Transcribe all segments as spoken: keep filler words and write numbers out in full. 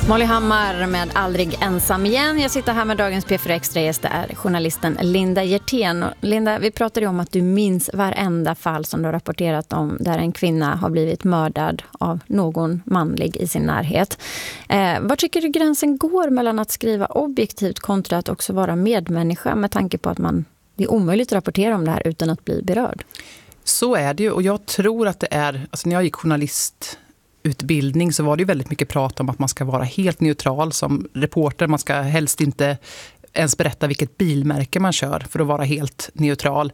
Molly Hammar med Aldrig ensam igen. Jag sitter här med dagens P fyra Extra-gäst, det är journalisten Linda Hjertén. Linda, vi pratade om att du minns varenda fall som du har rapporterat om där en kvinna har blivit mördad av någon manlig i sin närhet. Eh, var tycker du gränsen går mellan att skriva objektivt kontra att också vara medmänniska med tanke på att man, det är omöjligt att rapportera om det här utan att bli berörd? Så är det ju, och jag tror att det är, alltså när jag gick journalist utbildning så var det ju väldigt mycket prat om att man ska vara helt neutral som reporter. Man ska helst inte ens berätta vilket bilmärke man kör för att vara helt neutral.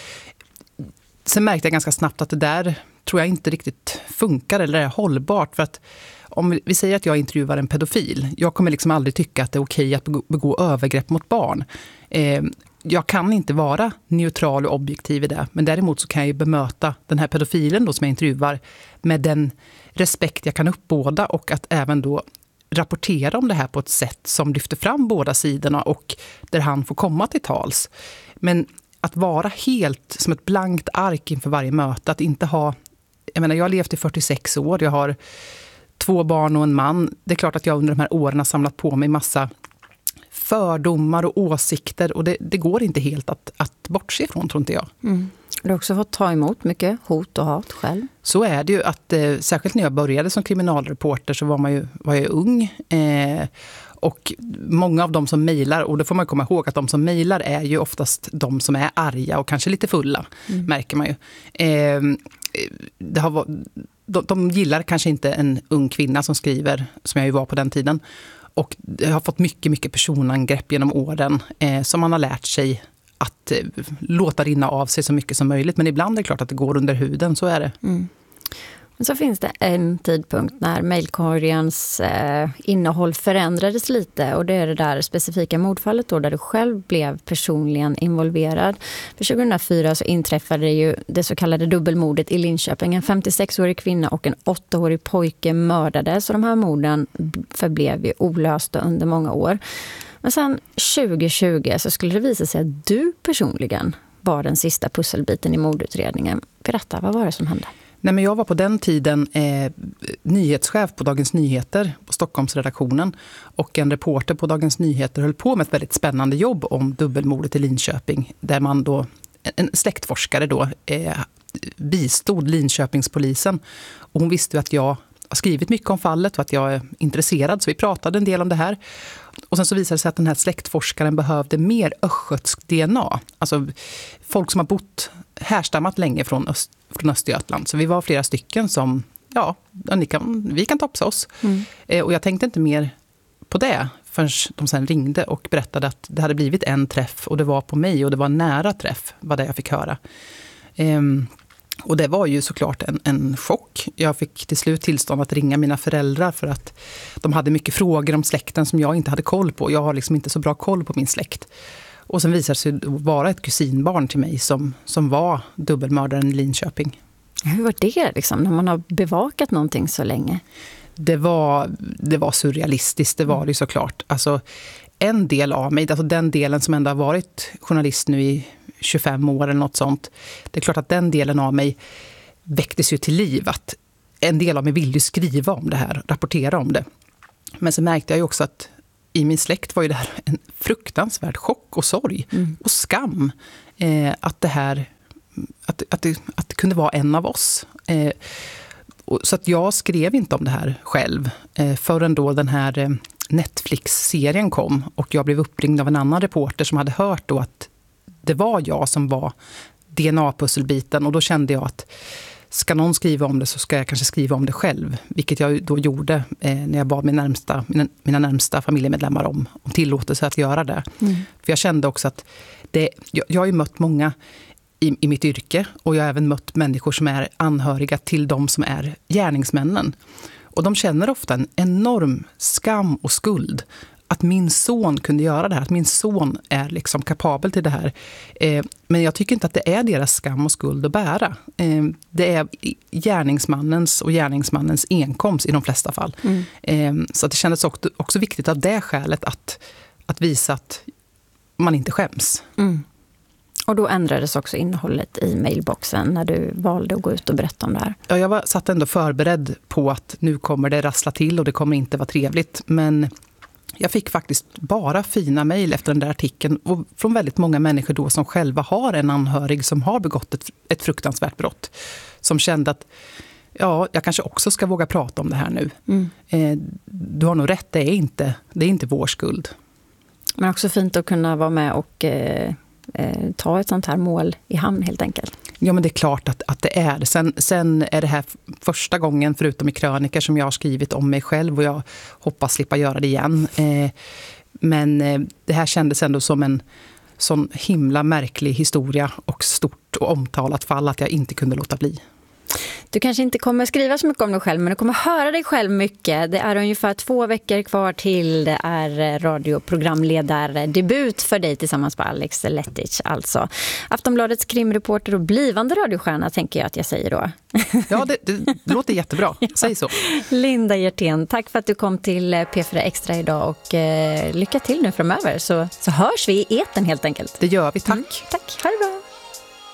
Sen märkte jag ganska snabbt att det där tror jag inte riktigt funkar eller är hållbart. För att om vi säger att jag intervjuar en pedofil, jag kommer liksom aldrig tycka att det är okej att begå, begå övergrepp mot barn. Eh, jag kan inte vara neutral och objektiv i det. Men däremot så kan jag ju bemöta den här pedofilen då som jag intervjuar med den respekt jag kan uppbåda och att även då rapportera om det här på ett sätt som lyfter fram båda sidorna och där han får komma till tals. Men att vara helt som ett blankt ark inför varje möte, att inte ha, jag menar jag har levt i fyrtiosex år, jag har två barn och en man. Det är klart att jag under de här åren har samlat på mig massa fördomar och åsikter och det, det går inte helt att, att bortse ifrån, tror inte jag. Mm. Du har också fått ta emot mycket hot och hat själv. Så är det ju, att eh, särskilt när jag började som kriminalreporter så var, man ju, var jag ung. Eh, och många av de som mejlar, och det får man komma ihåg att de som mejlar är ju oftast de som är arga och kanske lite fulla, mm. märker man ju. Eh, det har, de, de gillar kanske inte en ung kvinna som skriver, som jag ju var på den tiden. Och jag har fått mycket, mycket personangrepp genom åren eh, som man har lärt sig att eh, låta rinna av sig så mycket som möjligt. Men ibland är det klart att det går under huden, så är det. Mm. Men så finns det en tidpunkt när mejlkorgens eh, innehåll förändrades lite. Och det är det där specifika mordfallet då, där du själv blev personligen involverad. För tjugohundrafyra så inträffade ju det så kallade dubbelmordet i Linköping. En femtiosex-årig kvinna och en åttaårig pojke mördades. Så de här morden förblev ju olösta under många år. Men sen tjugohundratjugo så skulle det visa sig att du personligen var den sista pusselbiten i mordutredningen. Berätta, vad var det som hände? Nej, men jag var på den tiden eh, nyhetschef på Dagens Nyheter på Stockholmsredaktionen och en reporter på Dagens Nyheter höll på med ett väldigt spännande jobb om dubbelmordet i Linköping där man då, en släktforskare då eh, bistod Linköpingspolisen och hon visste att jag har skrivit mycket om fallet och att jag är intresserad, så vi pratade en del om det här. Och sen så visade det sig att den här släktforskaren behövde mer östgötsk D N A. Alltså folk som har bott, härstammat länge från, Öst, från Östergötland. Så vi var flera stycken som, ja, ni kan, vi kan topsa oss. Mm. Eh, och jag tänkte inte mer på det förrän de sen ringde och berättade att det hade blivit en träff och det var på mig och det var en nära träff, var det jag fick höra. Ehm, Och det var ju såklart en, en chock. Jag fick till slut tillstånd att ringa mina föräldrar för att de hade mycket frågor om släkten som jag inte hade koll på. Jag har liksom inte så bra koll på min släkt. Och sen visade det sig vara ett kusinbarn till mig som, som var dubbelmördaren i Linköping. Hur var det liksom, när man har bevakat någonting så länge? Det var, det var surrealistiskt, det var det såklart. Alltså en del av mig, alltså den delen som ändå har varit journalist nu i tjugofem år eller något sånt. Det är klart att den delen av mig väcktes ju till liv. Att en del av mig ville ju skriva om det här, rapportera om det. Men så märkte jag ju också att i min släkt var ju det här en fruktansvärd chock och sorg mm. och skam. Eh, att det här, att, att, det, att det kunde vara en av oss. Eh, och, så att jag skrev inte om det här själv eh, förrän då den här eh, Netflix-serien kom och jag blev uppringd av en annan reporter som hade hört då att det var jag som var D N A-pusselbiten och då kände jag att ska någon skriva om det så ska jag kanske skriva om det själv. Vilket jag då gjorde eh, när jag bad min närmsta, mina, mina närmsta familjemedlemmar om, om tillåtelse att göra det. Mm. För jag kände också att det, jag, jag har ju mött många i, i mitt yrke och jag har även mött människor som är anhöriga till de som är gärningsmännen. Och de känner ofta en enorm skam och skuld att min son kunde göra det här, att min son är liksom kapabel till det här. Eh, men jag tycker inte att det är deras skam och skuld att bära. Eh, det är gärningsmannens och gärningsmannens enkomst i de flesta fall. Mm. Eh, så att det kändes också, också viktigt av det skälet att, att visa att man inte skäms. Mm. Och då ändrades också innehållet i mailboxen när du valde att gå ut och berätta om det här? Ja, jag var satt ändå förberedd på att nu kommer det rassla till och det kommer inte vara trevligt. Men jag fick faktiskt bara fina mejl efter den där artikeln och från väldigt många människor då som själva har en anhörig som har begått ett, ett fruktansvärt brott. Som kände att ja, jag kanske också ska våga prata om det här nu. Mm. Eh, du har nog rätt, det är inte, det är inte vår skuld. Men också fint att kunna vara med och eh, eh, ta ett sånt här mål i hamn helt enkelt. Ja, men det är klart att, att det är. Sen, sen är det här första gången, förutom i krönikor, som jag har skrivit om mig själv och jag hoppas slippa göra det igen. Eh, men eh, det här kändes ändå som en sån himla märklig historia och stort och omtalat fall att jag inte kunde låta bli. Du kanske inte kommer skriva så mycket om dig själv, men du kommer höra dig själv mycket. Det är ungefär två veckor kvar till det är radioprogramledardebut för dig tillsammans med Alex Lettich. Alltså Aftonbladets krimreporter och blivande radiostjärna, tänker jag att jag säger då. Ja, det, det, det låter jättebra. Säg så. Linda Hjertén, tack för att du kom till P fyra Extra idag och eh, lycka till nu framöver, så, så hörs vi i eten helt enkelt. Det gör vi, tack. Mm, tack, ha det bra.